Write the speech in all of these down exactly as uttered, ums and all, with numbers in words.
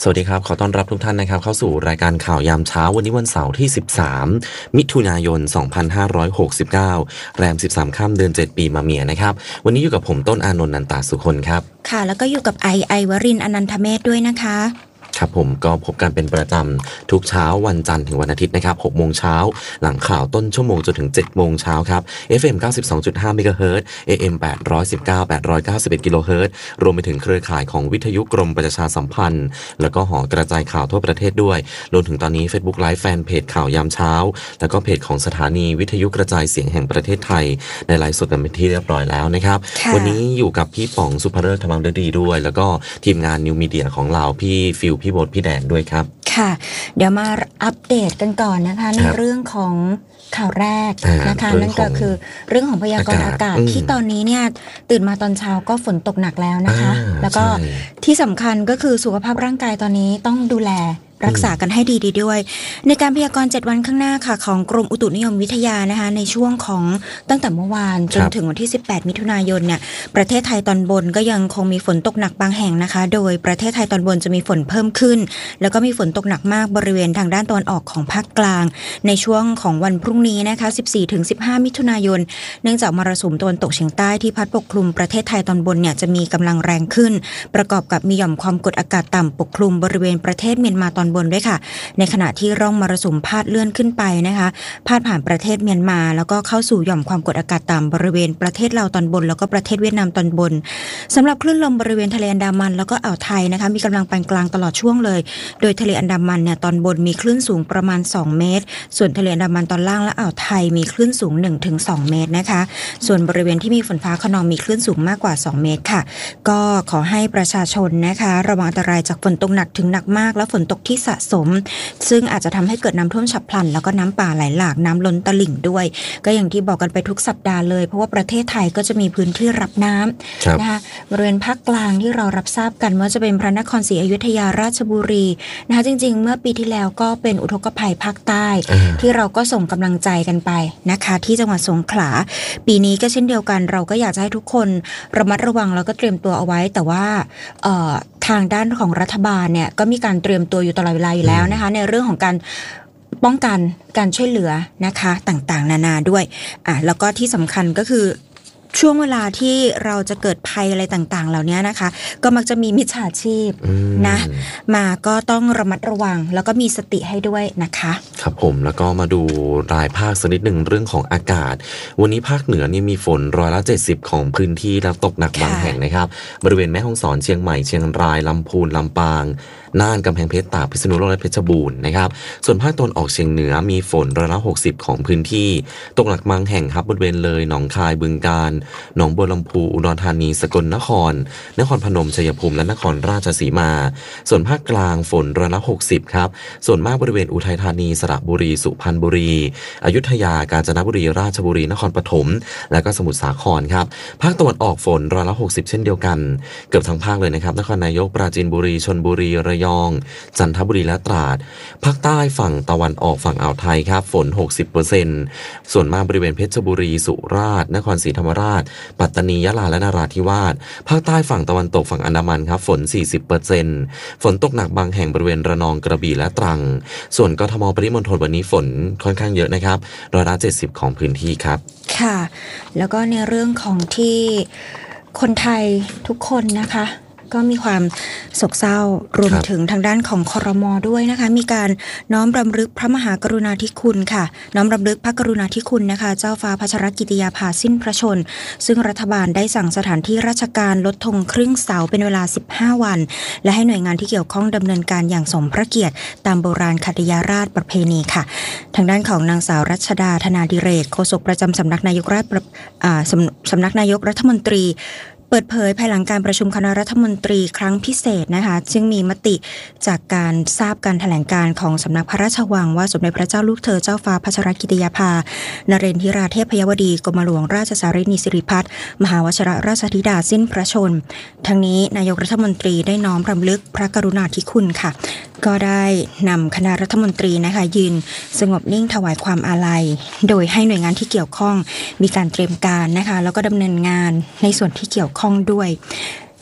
สวัสดีครับขอต้อนรับทุกท่านนะครับเข้าสู่รายการข่าวยามเช้าวันนี้วันเสาร์ที่สิบสามมิถุนายนสองพันห้าร้อยหกสิบเก้าแรมสิบสามค่ำเดือนเจ็ดปีมะเมียนะครับวันนี้อยู่กับผมต้นอานนท์นันตาสุคนครับค่ะแล้วก็อยู่กับไอไอวรินทร์อนันทเมธด้วยนะคะครับผมก็พบกันเป็นประจำทุกเช้าวันจันทร์ถึงวันอาทิตย์นะครับหกโมงเช้าหลังข่าวต้นชั่วโมงจนถึงเจ็ดโมงเช้าครับ เอฟ เอ็ม เก้าสิบสองจุดห้า เมกะเฮิรตซ์ เอ เอ็ม แปดร้อยสิบเก้า แปดร้อยเก้าสิบเอ็ด กิโลเฮิรตซ์รวมไปถึงเครือข่ายของวิทยุกรมประชาสัมพันธ์แล้วก็หอกระจายข่าวทั่วประเทศด้วยรวมถึงตอนนี้ Facebook Live แฟนเพจข่าวยามเช้าแล้วก็เพจของสถานีวิทยุกระจายเสียงแห่งประเทศไทยในไลฟ์สดกันเป็นที่เรียบร้อยแล้วนะครับวันนี้อยู่กับพี่ป๋องสุภเริศธรรมังฤดีด้วยแล้วก็ทีมงานนิวมีเดียของเราพี่ฟิลพี่โบ๊ทพี่แดนด้วยครับค่ะเดี๋ยวมาอัปเดตกันก่อนนะคะในเรื่องของข่าวแรกนะคะนั่นก็คือเรื่องของพยากรณ์อากาศที่ตอนนี้เนี่ยตื่นมาตอนเช้าก็ฝนตกหนักแล้วนะคะแล้วก็ที่สำคัญก็คือสุขภาพร่างกายตอนนี้ต้องดูแลรักษากันให้ดีดีด้วยในการพยากรณ์เจ็ดวันข้างหน้าค่ะของกรมอุตุนิยมวิทยานะคะในช่วงของตั้งแต่เมื่อวานจนถึงวันที่สิบแปดมิถุนายนเนี่ยประเทศไทยตอนบนก็ยังคงมีฝนตกหนักบางแห่งนะคะโดยประเทศไทยตอนบนจะมีฝนเพิ่มขึ้นแล้วก็มีฝนตกหนักมากบริเวณทางด้านตะวันออกของภาคกลางในช่วงของวันพรุ่งนี้นะคะ สิบสี่ถึงสิบห้า มิถุนายนเนื่องจากมรสุมตะวันตกเฉียงใต้ที่พัดปกคลุมประเทศไทยตอนบนเนี่ยจะมีกำลังแรงขึ้นประกอบกับมีหย่อมความกดอากาศต่ำปกคลุมบริเวณประเทศเมียนมาตอนบนด้วยค่ะในขณะที่ร่องมรสุมพาดเลื่อนขึ้นไปนะคะพาดผ่านประเทศเมียนมาแล้วก็เข้าสู่หย่อมความกดอากาศต่ำบริเวณประเทศลาวตอนบนแล้วก็ประเทศเวียดนามตอนบนสำหรับคลื่นลมบริเวณทะเลอันดามันแล้วก็อ่าวไทยนะคะมีกำลังปานกลางตลอดช่วงเลยโดยทะเลอันดามันเนี่ยตอนบนมีคลื่นสูงประมาณสองเมตรส่วนทะเลอันดามันตอนล่างและอ่าวไทยมีคลื่นสูง หนึ่งถึงสอง เมตรนะคะส่วนบริเวณที่มีฝนฟ้าคะนองมีคลื่นสูงมากกว่าสองเมตรค่ะก็ขอให้ประชาชนนะคะระวังอันตรายจากฝนตกหนักถึงหนักมากและฝนตกที่สะสมซึ่งอาจจะทำให้เกิดน้ำท่วมฉับพลันแล้วก็น้ำป่าไหลหลากน้ำล้นตลิ่งด้วยก็อย่างที่บอกกันไปทุกสัปดาห์เลยเพราะว่าประเทศไทยก็จะมีพื้นที่รับน้ำนะคะบริเวณภาคกลางที่เรารับทราบกันว่าจะเป็นพระนครศรีอยุธยาราชบุรีนะคะจริงๆเมื่อปีที่แล้วก็เป็นอุทกภัยภาคใต้ที่เราก็ส่งกำลังใจกันไปนะคะที่จังหวัดสงขลาปีนี้ก็เช่นเดียวกันเราก็อยากจะให้ทุกคนระมัดระวังแล้วก็เตรียมตัวเอาไว้แต่ว่าเอ่อทางด้านของรัฐบาลเนี่ยก็มีการเตรียมตัวอยู่ตลอดเวลาอยู่แล้วนะคะในเรื่องของการป้องกันการช่วยเหลือนะคะต่างๆนานาด้วยอ่ะแล้วก็ที่สำคัญก็คือช่วงเวลาที่เราจะเกิดภัยอะไรต่างๆเหล่านี้นะคะก็มักจะมีมิจฉาชีพนะมาก็ต้องระมัดระวังแล้วก็มีสติให้ด้วยนะคะครับผมแล้วก็มาดูรายภาคสักนิดหนึ่งเรื่องของอากาศวันนี้ภาคเหนือนี่มีฝนร้อยละเจ็ดสิบของพื้นที่แล้วตกหนักบางแห่งนะครับบริเวณแม่ฮ่องสอนเชียงใหม่เชียงรายลำพูนลำปางน่านกำแพงเพชรตากพิษณุโลกและเพชรบูรณ์นะครับส่วนภาคตะวันออกเฉียงเหนือมีฝนร้อยละหกสิบของพื้นที่ตกหนักบางแห่งครับบริเวณเลยหนองคายบึงกาฬหนองบัวลำพูอุดรธานีสกลนครนครพนมชัยภูมิและนครราชสีมาส่วนภาคกลางฝนร้อยละหกสิบครับส่วนมากบริเวณอุทัยธานีสระบุรีสุพรรณบุรีอยุธยากาญจนบุรีราชบุรีนครปฐมและก็สมุทรสาครครับภาคตะวันออกฝนร้อยละหกสิบเช่นเดียวกันเกือบทั้งภาคเลยนะครับนครนายกปราจีนบุรีชลบุรีระยองจันทบุรีและตราดภาคใต้ฝั่งตะวันออกฝั่งอ่าวไทยครับฝน หกสิบเปอร์เซ็นต์ ส่วนมากบริเวณเพชรบุรีสุราษฎร์นครศรีธรรมราชปัตตานียะลาและนราธิวาสภาคใต้ฝั่งตะวันตกฝั่งอันดามันครับฝน สี่สิบเปอร์เซ็นต์ ฝนตกหนักบางแห่งบริเวณระนองกระบี่และตรังส่วนกทมปริมณฑลวันนี้ฝนค่อนข้างเยอะนะครับร้อยละเจ็ดสิบของพื้นที่ครับค่ะแล้วก็ในเรื่องของที่คนไทยทุกคนนะคะก็มีความโศกเศร้ารวมถึงทางด้านของครม.ด้วยนะคะมีการน้อมรำลึกพระมหากรุณาธิคุณค่ะน้อมรำลึกพระกรุณาธิคุณนะคะเจ้าฟ้าพัชรกิติยาภาสิ้นพระชนซึ่งรัฐบาลได้สั่งสถานที่ราชการลดธงครึ่งเสาเป็นเวลาสิบห้าวันและให้หน่วยงานที่เกี่ยวข้องดำเนินการอย่างสมพระเกียรติตามโบราณคติยาราชประเพณีค่ะทางด้านของนางสาวรัชดาธนาดิเรกโฆษกประจำสำนักนายกรัฐอ่าสำสำนักนายกรัฐมนตรีเปิดเผยภายหลังการประชุมคณะรัฐมนตรีครั้งพิเศษนะคะซึ่งมีมติจากการทราบการแถลงการของสำนักพระราชวังว่าสมเด็จพระเจ้าลูกเธอเจ้าฟ้าพัชรกิติยาภานเรนทิราเทพยวดีกรมหลวงราชสารินีสิริพัฒน์มหาวชิรราชธิดาสิ้นพระชนม์ทั้งนี้นายกรัฐมนตรีได้น้อมรำลึกพระกรุณาธิคุณค่ะก็ได้นำคณะรัฐมนตรีนะคะยืนสงบนิ่งถวายความอาลัยโดยให้หน่วยงานที่เกี่ยวข้องมีการเตรียมการนะคะแล้วก็ดำเนินงานในส่วนที่เกี่ยวข้องด้วย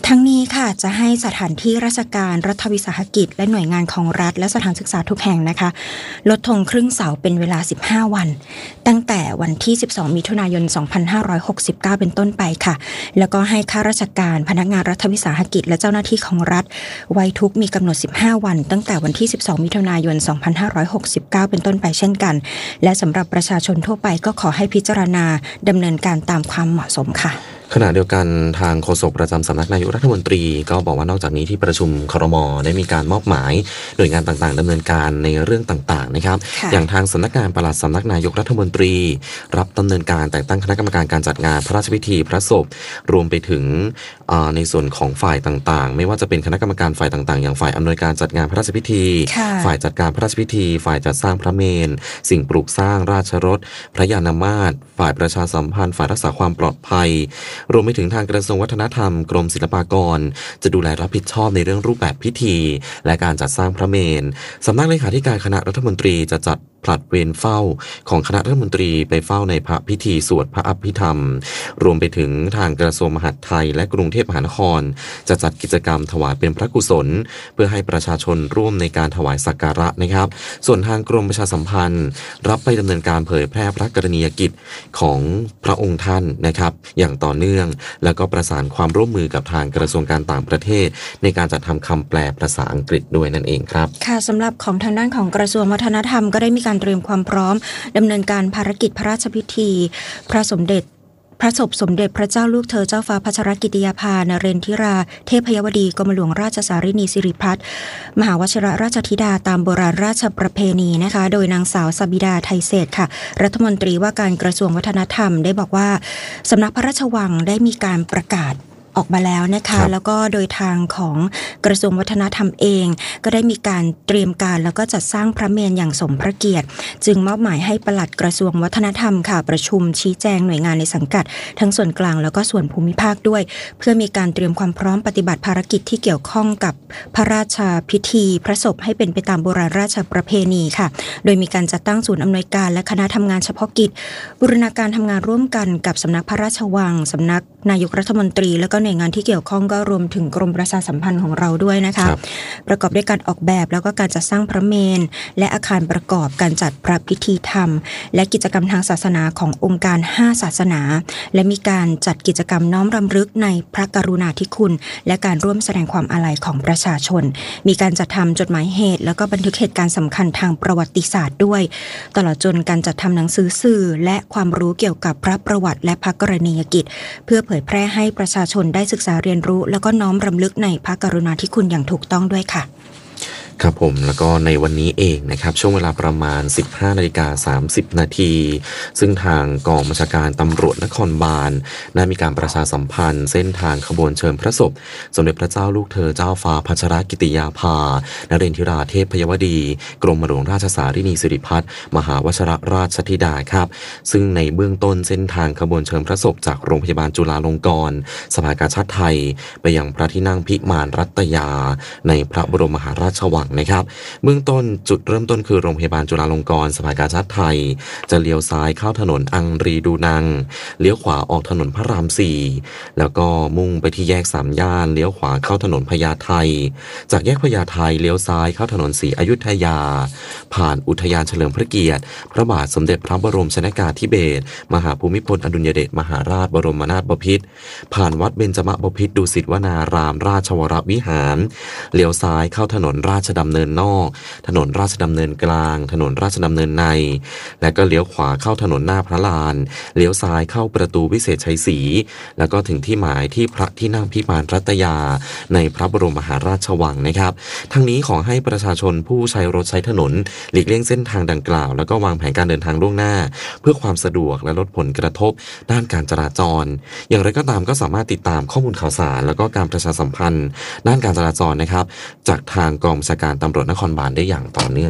ทั้งนี้ค่ะจะให้สถานที่ราชการรัฐวิสาหกิจและหน่วยงานของรัฐและสถานศึกษาทุกแห่งนะคะลดธงครึ่งเสาเป็นเวลาสิบห้าวันตั้งแต่วันที่สิบสองมิถุนายนสองพันห้าร้อยหกสิบเก้าเป็นต้นไปค่ะแล้วก็ให้ข้าราชการพนักงานรัฐวิสาหกิจและเจ้าหน้าที่ของรัฐไว้ทุกข์มีกำหนดสิบห้าวันตั้งแต่วันที่สิบสองมิถุนายนสองพันห้าร้อยหกสิบเก้าเป็นต้นไปเช่นกันและสำหรับประชาชนทั่วไปก็ขอให้พิจารณาดำเนินการตามความเหมาะสมค่ะขณะเดียวกันทางโฆษกประจำสำนักนายกรัฐมนตรีก็บอกว่านอกจากนี้ที่ประชุมครม.ได้มีการมอบหมายหน่วยงานต่างๆดำเนินการในเรื่องต่างๆนะครับอย่างทางสำนักงานปลัดสำนักนายกรัฐมนตรีรับดำเนินการแต่งตั้งคณะกรรมการการจัดงานพระราชพิธีพระศพรวมไปถึงในส่วนของฝ่ายต่างๆไม่ว่าจะเป็นคณะกรรมการฝ่ายต่างๆอย่างฝ่ายอำนวยการจัดงานพระราชพิธีฝ่ายจัดการพระราชพิธีฝ่ายจัดสร้างพระเมรุสิ่งปลูกสร้างราชรถพระยานมาตรฝ่ายประชาสัมพันธ์ฝ่ายรักษาความปลอดภัยรวมไปถึงทางกระทรวงวัฒนธรรมกรมศิลปากรจะดูแลรับผิดชอบในเรื่องรูปแบบพิธีและการจัดสร้างพระเมรุสำนักเลขาธิการคณะรัฐมนตรีจะจัดผลัดเวรเฝ้าของคณะรัฐมนตรีไปเฝ้าในพระพิธีสวดพระอภิธรรมรวมไปถึงทางกระทรวงมหาดไทยและกรุงเทพมหานครจะจัดกิจกรรมถวายเป็นพระกุศลเพื่อให้ประชาชนร่วมในการถวายสักการะนะครับส่วนทางกรมประชาสัมพันธ์รับไปดำเนินการเผยแพร่พระกรณียกิจของพระองค์ท่านนะครับอย่างต่อเนื่องแล้วก็ประสานความร่วมมือกับทางกระทรวงการต่างประเทศในการจัดทำคำแปลภาษาอังกฤษด้วยนั่นเองครับค่ะสำหรับของทางด้านของกระทรวงวัฒนธรรมก็ได้มีการเตรียมความพร้อมดำเนินการภารกิจพระราชพิธีพระสมเด็จพระศพสมเด็จพระเจ้าลูกเธอเจ้าฟ้าพัชรกิติยาภานเรนทิราเทพยวดีกรมหลวงราชสารินีสิริพัฒน์มหาวชิรราชธิดาตามโบราณราชประเพณีนะคะโดยนางสาวสบิดาไทยเศษค่ะรัฐมนตรีว่าการกระทรวงวัฒนธรรมได้บอกว่าสำนักพระราชวังได้มีการประกาศออกมาแล้วนะคะแล้วก็โดยทางของกระทรวงวัฒนธรรมเองก็ได้มีการเตรียมการแล้วก็จัดสร้างพระเมรุอย่างสมพระเกียรติจึงมอบหมายให้ปลัดกระทรวงวัฒนธรรมค่ะประชุมชี้แจงหน่วยงานในสังกัดทั้งส่วนกลางแล้วก็ส่วนภูมิภาคด้วยเพื่อมีการเตรียมความพร้อมปฏิบัติภารกิจที่เกี่ยวข้องกับพระราชพิธีพระศพให้เป็นไปตามโบราณราชประเพณีค่ะโดยมีการจัดตั้งศูนย์อำนวยการและคณะทำงานเฉพาะกิจบูรณาการทำงานร่วมกันกับสำนักพระราชวังสำนักนายกรัฐมนตรีแล้วก็หน่วยงานที่เกี่ยวข้องก็รวมถึงกรมประชาสัมพันธ์ของเราด้วยนะคะประกอบด้วยการออกแบบแล้วก็การจัดสร้างพระเมรุและอาคารประกอบการจัดพระพิธีธรรมและกิจกรรมทางศาสนาขององค์การห้าศาสนาและมีการจัดกิจกรรมน้อมรำลึกในพระกรุณาธิคุณและการร่วมแสดงความอาลัยของประชาชนมีการจัดทำจดหมายเหตุแล้วก็บันทึกเหตุการณ์สำคัญทางประวัติศาสตร์ด้วยตลอดจนการจัดทำหนังสือสื่อและความรู้เกี่ยวกับพระประวัติและพระกรณียกิจเพื่อเผยแพร่ให้ประชาชนได้ศึกษาเรียนรู้แล้วก็น้อมรำลึกในพระกรุณาธิคุณอย่างถูกต้องด้วยค่ะครับผมแล้วก็ในวันนี้เองนะครับช่วงเวลาประมาณ สิบห้านาฬิกาสามสิบนาทีซึ่งทางกองบัญชาการตำรวจนครบาลได้มีการประชาสัมพันธ์เส้นทางขบวนเชิญพระศพสมเด็จพระเจ้าลูกเธอเจ้าฟ้าพัชรกิติยาภานเรนทิราเทพยวดีกรมหลวงราชสารินีสิริพัฒน์มหาวชิรราชธิดาครับซึ่งในเบื้องต้นเส้นทางขบวนเชิญพระศพจากโรงพยาบาลจุฬาลงกรณ์สภากาชาดไทยไปยังพระที่นั่งพิมานรัตยาในพระบรมมหาราชวังนะครับเบื้องต้นจุดเริ่มต้นคือโรงพยาบาลจุฬาลงกรณ์สภากาชาดไทยจะเลี้ยวซ้ายเข้าถนนอังรีดูนังเลี้ยวขวาออกถนนพระรามสี่แล้วก็มุ่งไปที่แยกสามย่านเลี้ยวขวาเข้าถนนพญาไทจากแยกพญาไทเลี้ยวซ้ายเข้าถนนศรีอยุธยาผ่านอุทยานเฉลิมพระเกียรติพระบาทสมเด็จพระบรมชนกาธิเบศรมหาภูมิพลอดุลยเดชมหาราชบรมนาถบพิตรผ่านวัดเบญจมบพิตรดุสิตวนารามราชวรวิหารเลี้ยวซ้ายเข้าถนนราชดำเนินนอกถนนราชดำเนินกลางถนนราชดำเนินในและก็เลี้ยวขวาเข้าถนนหน้าพระลานเลี้ยวซ้ายเข้าประตูวิเศษชัยศรีแล้วก็ถึงที่หมายที่พระที่นั่งพิมานรัตยาในพระบรมมหาราชวังนะครับทั้งนี้ขอให้ประชาชนผู้ใช้รถใช้ถนนหลีกเลี่ยงเส้นทางดังกล่าวแล้วก็วางแผนการเดินทางล่วงหน้าเพื่อความสะดวกและลดผลกระทบด้านการจราจรอย่างไรก็ตามก็สามารถติดตามข้อมูลข่าวสารแล้วก็การประชาสัมพันธ์ด้านการจราจรนะครับจากทางกองบัญชาการตำรวจนครบาลได้อย่างต่อเนื่องครับ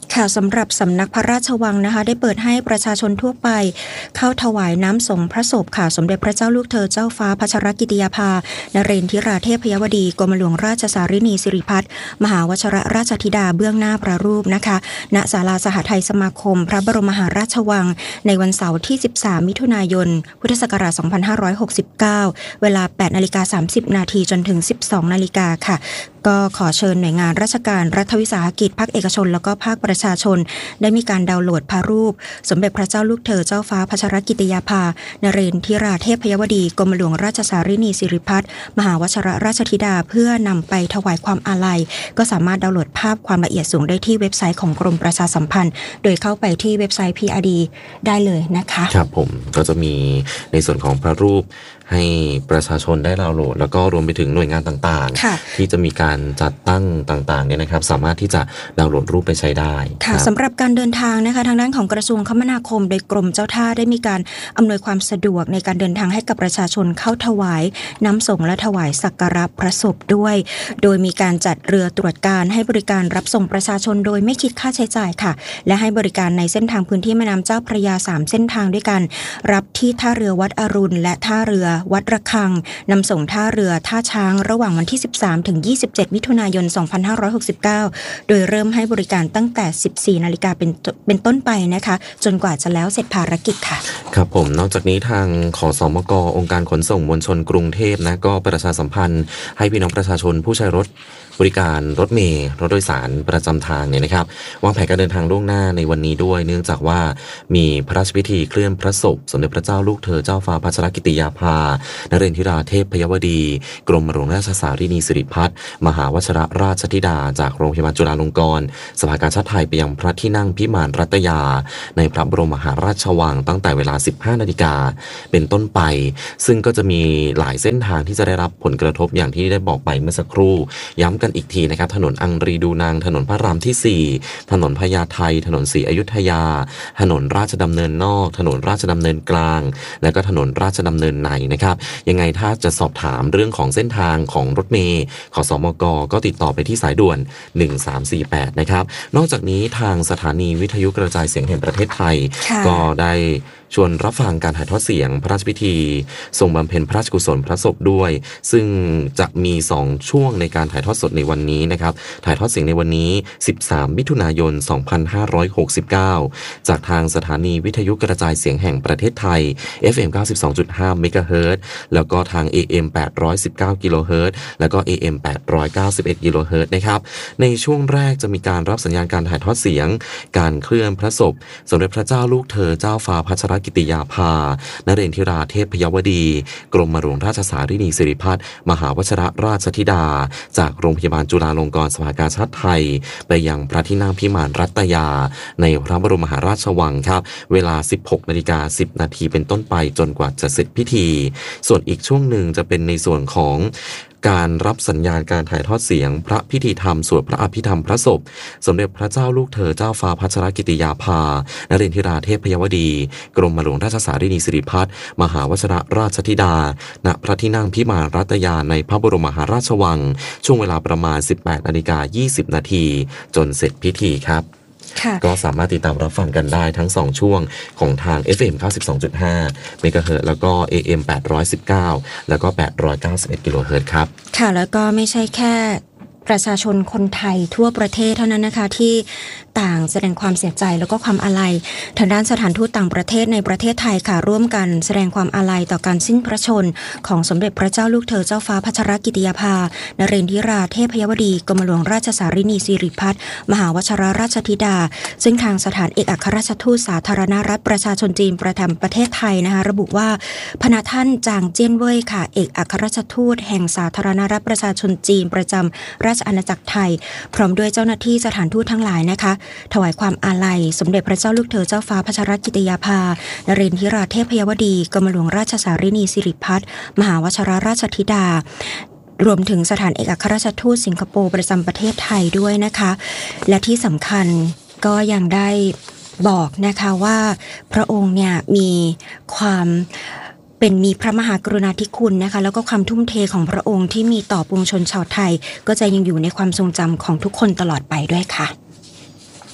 ค่ะสำหรับสำนักพระราชวังนะคะได้เปิดให้ประชาชนทั่วไปเข้าถวายน้ำสงพระศพค่ะสมเด็จพระเจ้าลูกเธอเจ้าฟ้าพัชรกิติยาภานเรนทิราเทพยวดีกรมหลวงราชสารินีสิริพัฒน์มหาวชรราชธิดาเบื้องหน้าพระรูปนะคะณศาลาสหไทยสมาคมพระบรมมหาราชวังในวันเสาร์ที่สิบสามมิถุนายนพุทธศักราชสองพันห้าร้อยหกสิบเก้าเวลา แปดนาฬิกาสามสิบนาทีจนถึง สิบสองนาฬิกาค่ะก็ขอเชิญหน่วยงานราชการรัฐวิสาหกิจภาคเอกชนแล้วก็ภาคประชาชนได้มีการดาวน์โหลดพระรูปสมเด็จพระเจ้าลูกเธอเจ้าฟ้าพัชรกิติยาภานเรนทิราเทพยวดีกรมหลวงราชสารินีสิริพัฒน์มหาวชรราชธิดาเพื่อนำไปถวายความอาลัยก็สามารถดาวน์โหลดภาพความละเอียดสูงได้ที่เว็บไซต์ของกรมประชาสัมพันธ์โดยเข้าไปที่เว็บไซต์ พี อาร์ ดี ได้เลยนะคะครับผมก็จะมีในส่วนของพระรูปให้ประชาชนได้ดาวน์โหลดแล้วก็รวมไปถึงหน่วยงานต่างๆที่จะมีการจัดตั้งต่างๆเนี่ยนะครับสามารถที่จะดาวน์โหลดรูปไปใช้ได้ค่ะสำหรับการเดินทางนะคะทางด้านของกระทรวงคมนาคมโดยกรมเจ้าท่าได้มีการอำนวยความสะดวกในการเดินทางให้กับประชาชนเข้าถวายน้ำสงฆ์และถวายสักการะพระศพด้วยโดยมีการจัดเรือตรวจการให้บริการรับส่งประชาชนโดยไม่คิดค่าใช้จ่ายค่ะและให้บริการในเส้นทางพื้นที่แม่น้ำเจ้าพระยาสามเส้นทางด้วยกันรับที่ท่าเรือวัดอรุณและท่าเรือวัดระฆังนำส่งท่าเรือท่าช้างระหว่างวันที่สิบสามถึงยี่สิบเจ็ดมิถุนายนสองพันห้าร้อยหกสิบเก้าโดยเริ่มให้บริการตั้งแต่ สิบสี่นาฬิกาเป็นเป็นต้นไปนะคะจนกว่าจะแล้วเสร็จภารกิจค่ะครับผมนอกจากนี้ทางขสมกองค์การขนส่งมวลชนกรุงเทพนะก็ประชาสัมพันธ์ให้พี่น้องประชาชนผู้ใช้รถบริการรถเมล์รถโดยสารประจำทางเนี่ยนะครับวางแผนการเดินทางล่วงหน้าในวันนี้ด้วยเนื่องจากว่ามีพระราชพิธีเคลื่อนพระศพสมเด็จพระเจ้าลูกเธอเจ้าฟ้าพัชรกิติยาภานเรนทิราเทพยวดีกรมหลวงราชสารินีสิริพัฒน์มหาวชรราชธิดาจากโรงพยาบาลจุฬาลงกรณ์สภากาชาดไทยไปยังพระที่นั่งพิมานรัตยาในพระบรมมหาราชวังตั้งแต่เวลา สิบห้านาฬิกาเป็นต้นไปซึ่งก็จะมีหลายเส้นทางที่จะได้รับผลกระทบอย่างที่ได้บอกไปเมื่อสักครู่ย้ำกันอีกทีนะครับถนนอังรีดูนางถนนพระรามที่สี่ถนนพญาไทถนนศรีอยุธยาถนนราชดำเนินนอกถนนราชดำเนินกลางและก็ถนนราชดำเนินในนะครับยังไงถ้าจะสอบถามเรื่องของเส้นทางของรถเมล์ขสมกก็ติดต่อไปที่สายด่วนหนึ่งสามสี่แปดนะครับนอกจากนี้ทางสถานีวิทยุกระจายเสียงแห่งประเทศไทยก็ได้ชวนรับฟังการถ่ายทอดเสียงพระราชพิธีทรงบำเพ็ญพระราชกุศลพระศพด้วยซึ่งจะมีสองช่วงในการถ่ายทอดสดในวันนี้นะครับถ่ายทอดเสียงในวันนี้สิบสามมิถุนายนสองพันห้าร้อยหกสิบเก้าจากทางสถานีวิทยุกระจายเสียงแห่งประเทศไทย เอฟ เอ็ม เก้าสิบสองจุดห้า เมกะเฮิรตซ์แล้วก็ทาง เอ เอ็ม แปดร้อยสิบเก้า กิโลเฮิรตซ์แล้วก็ เอ เอ็ม แปดร้อยเก้าสิบเอ็ด กิโลเฮิรตซ์นะครับในช่วงแรกจะมีการรับสัญญาณการถ่ายทอดเสียงการเคลื่อนพระศพสมเด็จพระเจ้าลูกเธอเจ้าฟ้าพัชรกิติยาภานเรนทิราเทพยวดีกรมหลวงราชสารินีสิริพัฒน์มหาวชรราชธิดาจากโรงพยาบาลจุฬาลงกรณ์สภากาชาดไทยไปยังพระที่นั่งพิมานรัตยาในพระบรมมหาราชวังครับเวลา สิบหกนาฬิกาสิบนาทีเป็นต้นไปจนกว่าจะเสร็จพิธีส่วนอีกช่วงหนึ่งจะเป็นในส่วนของการรับสัญญาณการถ่ายทอดเสียงพระพิธีธรรมสวดพระอภิธรรมพระศพสมเด็จพระเจ้าลูกเธอเจ้าฟ้าพัชรกิติยาภานเรนทิราเทพยวดีกรมหลวงราชสารินีสิริพัฒน์มหาวชรราชธิดาณพระที่นั่งพิมานรัตยาในพระบรมมหาราชวังช่วงเวลาประมาณ สิบแปดนาฬิกายี่สิบนาทีจนเสร็จพิธีครับก็สามารถติดตามรับฟังกันได้ทั้งสองช่วงของทาง เอฟ เอ็ม เก้าสิบสองจุดห้า เมกะเฮิรตซ์แล้วก็ เอ เอ็ม แปดร้อยสิบเก้าแล้วก็แปดร้อยเก้าสิบเอ็ดกิโลเฮิรตซ์ครับค่ะแล้วก็ไม่ใช่แค่ประชาชนคนไทยทั่วประเทศเท่านั้นนะคะที่ต่างแสดงความเสียใจแล้วก็ความอาลัยทางด้านสถานทูตต่างประเทศในประเทศไทยค่ะร่วมกันแสดงความอาลัยต่อการสิ้นพระชนของสมเด็จพระเจ้าลูกเธอเจ้าฟ้าพัชรกิติยาภานเรนทิราเทพยวดีกรมหลวงราชสารินีสิริพัฒน์มหาวชรราชธิดาซึ่งทางสถานเอกอัครราชทูตสาธารณรัฐประชาชนจีนประจำประเทศไทยนะคะระบุว่าพระท่านจางเจี้ยนเว่ยค่ะเอกอัครราชทูตแห่งสาธารณรัฐประชาชนจีนประจำราชอาณาจักรไทยพร้อมด้วยเจ้าหน้าที่สถานทูตทั้งหลายนะคะถวายความอาลัยสมเด็จพระเจ้าลูกเธอเจ้าฟ้าพัชรกิติยาภานเรนทิราเทพยวดีกรมหลวงราชสารินีสิริพัฒน์มหาวชรราชธิดารวมถึงสถานเอกอัครราชทูตสิงคโปร์ประจำประเทศไทยด้วยนะคะและที่สำคัญก็ยังได้บอกนะคะว่าพระองค์เนี่ยมีความเป็นมีพระมหากรุณาธิคุณนะคะแล้วก็ความทุ่มเทของพระองค์ที่มีต่อปวงชนชาวไทยก็จะยังอยู่ในความทรงจำของทุกคนตลอดไปด้วยค่ะ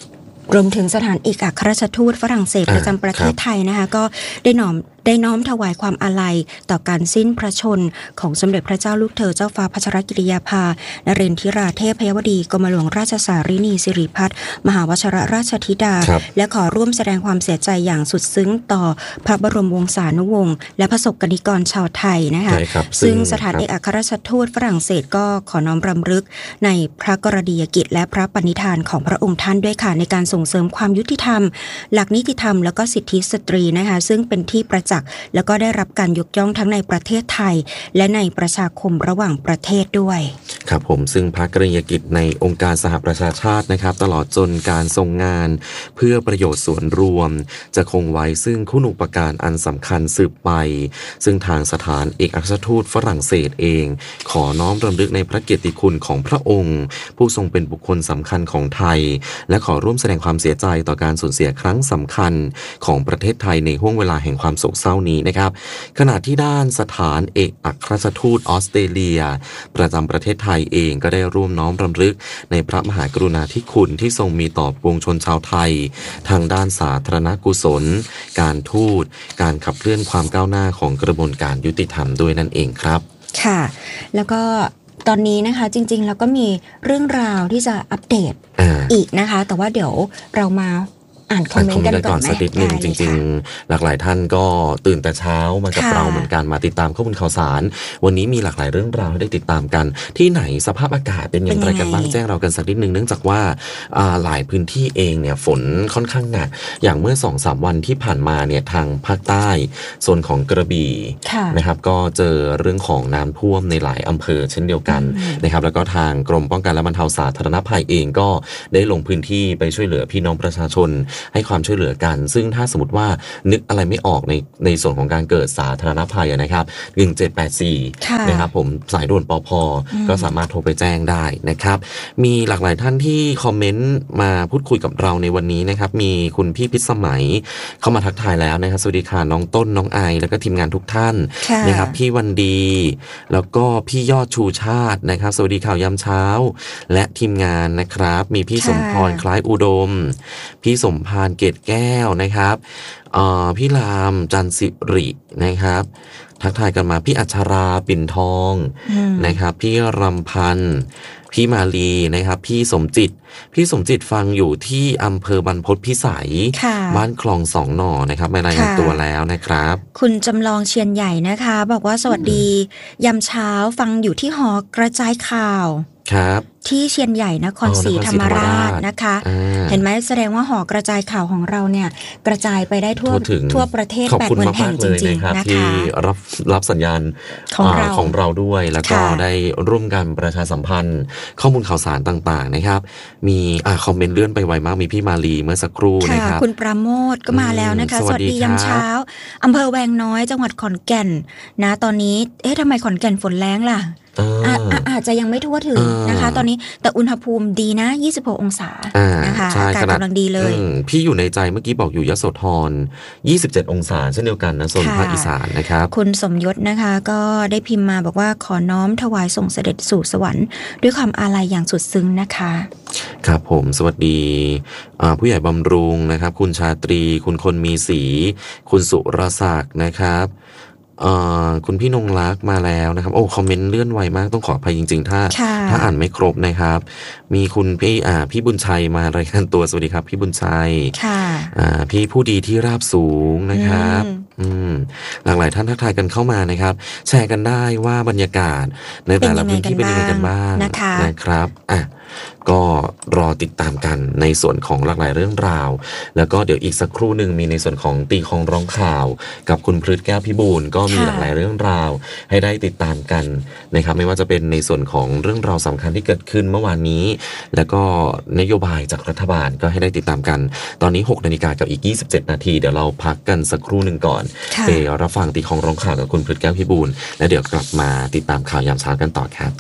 รวมถึงสถานเอกอัครราชทูตฝรั่งเศสประจำประเทศไทยนะคะก็ได้น้อมได้น้อมถวายความอาลัยต่อการสิ้นพระชนของสมเด็จพระเจ้าลูกเธอเจ้าฟ้าพัชรกิติยาภานเรนทิราเทพยวดีกรมหลวงราชสารินีสิริพัฒน์มหาวชิรราชธิดาและขอร่วมแสดงความเสียใจอย่างสุดซึ้งต่อพระบรมวงศานุวงศ์และประสบกนิกรชาวไทยนะคะซึ่งสถานเอกอัครราชทูตฝรั่งเศสก็ขอน้อมรำลึกในพระกรณียกิจและพระปณิธานของพระองค์ท่านด้วยค่ะในการส่งเสริมความยุติธรรมหลักนิติธรรมและก็สิทธิสตรีนะคะซึ่งเป็นที่ประจักษ์แล้วก็ได้รับการยกย่องทั้งในประเทศไทยและในประชาคมระหว่างประเทศด้วยครับผมซึ่งพระกรณียกิจในองค์การสหประชาชาตินะครับตลอดจนการทรงงานเพื่อประโยชน์ส่วนรวมจะคงไว้ซึ่งคุณูปการอันสำคัญสืบไปซึ่งทางสถานเอกอัครราชทูตฝรั่งเศสเองขอน้อมรำลึกในพระเกียรติคุณของพระองค์ผู้ทรงเป็นบุคคลสำคัญของไทยและขอร่วมแสดงความเสียใจต่อการสูญเสียครั้งสำคัญของประเทศไทยในห้วงเวลาแห่งความโศกเศร้านี้นะครับขณะที่ด้านสถานเอกอัครราชทูตออสเตรเลียประจำประเทศไทยเองก็ได้ร่วมน้อมรำลึกในพระมหากรุณาธิคุณที่ทรงมีต่อปวงชนชาวไทยทางด้านสาธารณกุศลการทูตการขับเคลื่อนความก้าวหน้าของกระบวนการยุติธรรมด้วยนั่นเองครับค่ะแล้วก็ตอนนี้นะคะจริงๆแล้วก็มีเรื่องราวที่จะอัปเดต อ, อีกนะคะแต่ว่าเดี๋ยวเรามาอ่านคอมเมนต์กันก่อนไหมสักนิดนึงจริงๆหลากหลายท่านก็ตื่นแต่เช้ามากับเราเหมือนกันมาติดตามข้อมูลข่าวสารวันนี้มีหลากหลายเรื่องราวให้ได้ติดตามกันที่ไหนสภาพอากาศเป็นอย่างไรกันบ้างแจ้งเรากันสักนิดนึงเนื่องจากว่าหลายพื้นที่เองเนี่ยฝนค่อนข้างหนักอย่างเมื่อ สองสาม วันที่ผ่านมาเนี่ยทางภาคใต้โซนของกระบี่นะครับก็เจอเรื่องของน้ำท่วมในหลายอำเภอเช่นเดียวกันนะครับแล้วก็ทางกรมป้องกันและบรรเทาสาธารณภัยเองก็ได้ลงพื้นที่ไปช่วยเหลือพี่น้องประชาชนให้ความช่วยเหลือกันซึ่งถ้าสมมติว่านึกอะไรไม่ออกในในส่วนของการเกิดสาธารณภัยนะครับหนึ่งเจ็ดแปดสี่นะครับผมสายด่วนปภก็สามารถโทรไปแจ้งได้นะครับมีหลากหลายท่านที่คอมเมนต์มาพูดคุยกับเราในวันนี้นะครับมีคุณพี่พิษสมัยเข้ามาทักทายแล้วนะครับสวัสดีค่ะน้องต้นน้องไอแล้วก็ทีมงานทุกท่านนะครับพี่วันดีแล้วก็พี่ยอดชูชาตินะครับสวัสดีข่าวยามเช้าและทีมงานนะครับมีพี่สมพรคล้ายอุดมพี่สมพานเกตแก้วนะครับพี่รามจันสิรินะครับทักทายกันมาพี่อัชราปิ่นทองนะครับพี่รำพันธ์พี่มาลีนะครับพี่สมจิตพี่สมจิตฟังอยู่ที่อำเภอบรรพตพิสัยบ้านคลองสองหน่อนะครับมารายงานตัวแล้วนะครับคุณจำลองเชียนใหญ่นะคะบอกว่าสวัสดียามเช้าฟังอยู่ที่หอกระจายข่าวครับที่เชียนใหญ่นครศรีธรรมราชนะคะเห็นไหมแสดงว่าหอกระจายข่าวของเราเนี่ยกระจายไปได้ทั่วทั่วประเทศ แปดหมื่น แห่งจริงๆนะคะที่รับรับสัญญาณของเราของเราด้วยแล้วก็ได้ร่วมกันประชาสัมพันธ์ข้อมูลข่าวสารต่างๆนะครับมีอ่าคอมเมนต์เลื่อนไปไวมากมีพี่มาลีเมื่อสักครู่นะครับคุณปราโมทก็มาแล้วนะคะสวัสดียามเช้าอำเภอแวงน้อยจังหวัดขอนแก่นนะตอนนี้เอ๊ะทำไมขอนแก่นฝนแรงล่ะอาจจะยังไม่ทั่วถึงนะคะตอนนี้แต่อุณหภูมิดีนะยี่สิบหกองศานะคะอากาศกำลังดีเลยพี่อยู่ในใจเมื่อกี้บอกอยู่ยโสธรยี่สิบเจ็ดองศาเช่นเดียวกันนะโซนภาคอีสานนะครับคุณสมยศนะคะก็ได้พิมพ์มาบอกว่าขอน้อมถวายส่งเสด็จสู่สวรรค์ด้วยความอาลัยอย่างสุดซึ้งนะคะครับผมสวัสดีผู้ใหญ่บำรุงนะครับคุณชาตรีคุณคนมีสีคุณสุรศักดิ์นะครับคุณพี่นงรักมาแล้วนะครับโอ้คอมเมนต์เลื่อนไวมากต้องขออภัยจริงๆถ้าถ้าอ่านไม่ครบนะครับมีคุณพี่อ่าพี่บุญชัยมารายงานตัวสวัสดีครับพี่บุญชัยค่ะอ่าพี่ผู้ดีที่ราบสูงนะครับอืมหลากหลายท่านทักทายกันเข้ามานะครับแชร์กันได้ว่าบรรยากาศในแต่ละพื้นที่เป็นยังไงกันบ้างนะครับอ่ะก็รอติดตามกันในส่วนของหลากหลายเรื่องราวแล้วก็เดี๋ยวอีกสักครู่หนึ่งมีในส่วนของตีของร้องข่าวกับคุณพฤทธิ์แก้วพิบูลก็มีหลากหลายเรื่องราวให้ได้ติดตามกันนะครับไม่ว่าจะเป็นในส่วนของเรื่องราวสำคัญที่เกิดขึ้นเมื่อวานนี้แล้วก็นโยบายจากรัฐบาลก็ให้ได้ติดตามกันตอนนี้หกนาฬิกากับอีกยี่สิบเจ็ดนาทีเดี๋ยวเราพักกันสักครู่หนึ่งก่อนไปรับฟังตีของร้องข่าวกับคุณพฤทธิ์แก้วพิบูลแล้วเดี๋ยวกลับมาติดตามข่าวยามเช้ากันต่อครับ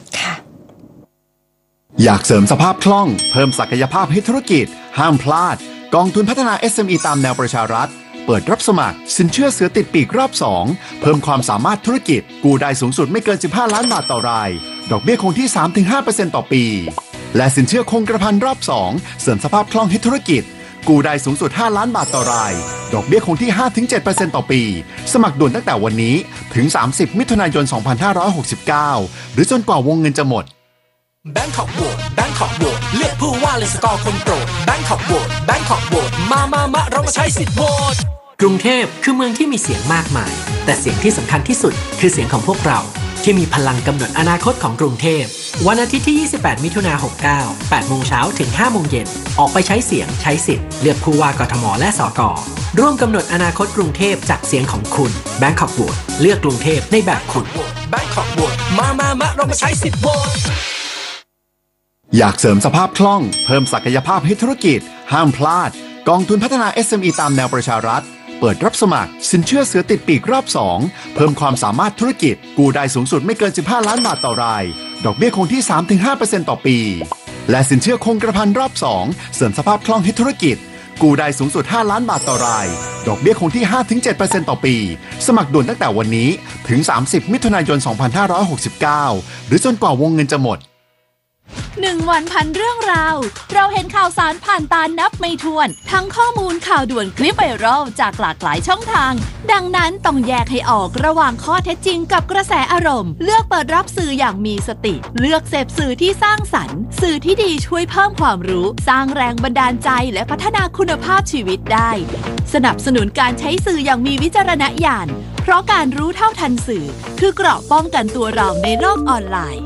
อยากเสริมสภาพคล่องเพิ่มศักยภาพให้ธุรกิจห้ามพลาดกองทุนพัฒนา เอส เอ็ม อี ตามแนวประชารัฐเปิดรับสมัครสินเชื่อเสือติดปีกรอบสองเพิ่มความสามารถธุรกิจกู้ได้สูงสุดไม่เกินสิบห้าล้านบาทต่อรายดอกเบี้ยคงที่ สามถึงห้าเปอร์เซ็นต์ ต่อปีและสินเชื่อคงกระพันรอบสองเสริมสภาพคล่องให้ธุรกิจกู้ได้สูงสุดห้าล้านบาทต่อรายดอกเบี้ยคงที่ ห้าถึงเจ็ดเปอร์เซ็นต์ ต่อปีสมัครด่วนตั้งแต่วันนี้ถึงสามสิบมิถุนายนสองพันห้าร้อยหกสิบเก้าหรือจนกว่าวงเงินจะหมดแบงคอกโหวตแบงคอกโหวตเลือกผู้ว่าเลยสกอร์คนโปรดแบงคอกโหวตแบงคอกโหวตมามามาเรามาใช้สิทธิ์โหวตกรุงเทพคือเมืองที่มีเสียงมากมายแต่เสียงที่สำคัญที่สุดคือเสียงของพวกเราที่มีพลังกำหนดอนาคตของกรุงเทพวันอาทิตย์ที่ยี่สิบแปดมิถุนายนหกเก้า แปดโมงเช้าถึงห้าโมงเย็นออกไปใช้เสียงใช้สิทธิ์เลือกผู้ว่ากทมและสกร่วมกำหนดอนาคตกรุงเทพจากเสียงของคุณ Bangkok Vote เลือกกรุงเทพในแบบคุณ Bangkok Vote มามามาเรามาใช้สิทธิ์โหวตอยากเสริมสภาพคล่องเพิ่มศักยภาพให้ธุรกิจห้ามพลาดกองทุนพัฒนา เอส เอ็ม อี ตามแนวประชารัฐเปิดรับสมัครสินเชื่อเสือติดปีกรอบสองเพิ่มความสามารถธุรกิจกู้ได้สูงสุดไม่เกินสิบห้าล้านบาทต่อรายดอกเบี้ยคงที่ สามถึงห้าเปอร์เซ็นต์ ต่อปีและสินเชื่อคงกระพันรอบสองเสริมสภาพคล่องให้ธุรกิจกู้ได้สูงสุดห้าล้านบาทต่อรายดอกเบี้ยคงที่ ห้าถึงเจ็ดเปอร์เซ็นต์ ต่อปีสมัครด่วนตั้งแต่วันนี้ถึงสามสิบมิถุนายนสองพันห้าร้อยหกสิบเก้าหรือจนกว่าวงเงินจะหมดหนึ่งวันพันเรื่องราวเราเห็นข่าวสารผ่านตานับไม่ถ้วนทั้งข้อมูลข่าวด่วนคลิปไวรัลจากหลากหลายช่องทางดังนั้นต้องแยกให้ออกระหว่างข้อเท็จจริงกับกระแสอารมณ์เลือกเปิดรับสื่ออย่างมีสติเลือกเสพสื่อที่สร้างสรรค์สื่อที่ดีช่วยเพิ่มความรู้สร้างแรงบันดาลใจและพัฒนาคุณภาพชีวิตได้สนับสนุนการใช้สื่ออย่างมีวิจารณญาณเพราะการรู้เท่าทันสื่อคือเกราะป้องกันตัวเราในโลกออนไลน์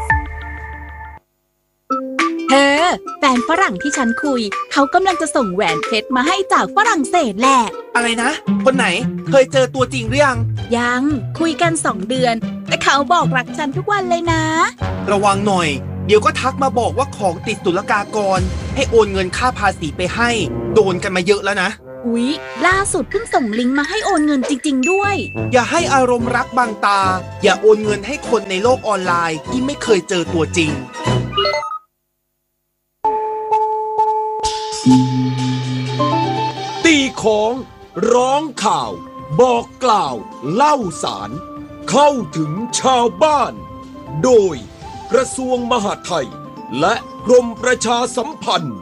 เธอแฟนฝรั่งที่ฉันคุยเขากำลังจะส่งแหวนเพชรมาให้จากฝรั่งเศสแหละอะไรนะคนไหนเคยเจอตัวจริงหรือยังยังคุยกันสองเดือนแต่เขาบอกรักฉันทุกวันเลยนะระวังหน่อยเดี๋ยวก็ทักมาบอกว่าของติดศุลกากรให้โอนเงินค่าภาษีไปให้โดนกันมาเยอะแล้วนะอุ๊ยล่าสุดเพิ่งส่งลิงก์มาให้โอนเงินจริงๆด้วยอย่าให้อารมณ์รักบังตาอย่าโอนเงินให้คนในโลกออนไลน์ที่ไม่เคยเจอตัวจริงตีของร้องข่าวบอกกล่าวเล่าสารเข้าถึงชาวบ้านโดยกระทรวงมหาดไทยและกรมประชาสัมพันธ์